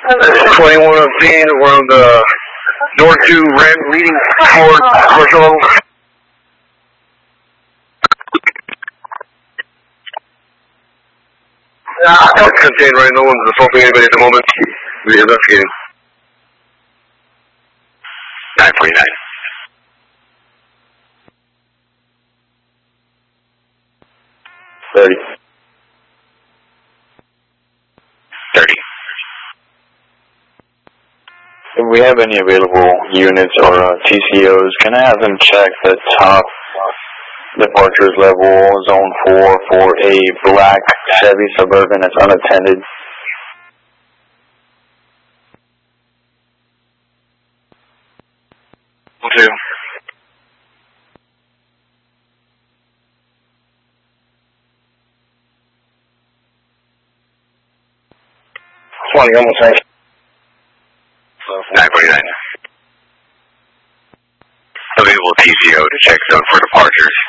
21 of 10, we're on the door 2 ramp leading toward commercial level. It's contained, right? No one's assaulting anybody at the moment. We're investigating. 949. Thirty. If we have any available units or TCOs, can I have them check the top departures level, zone 4, for a black Chevy Suburban that's unattended? Two. Almost right. 949. Available TCO to check zone for departures.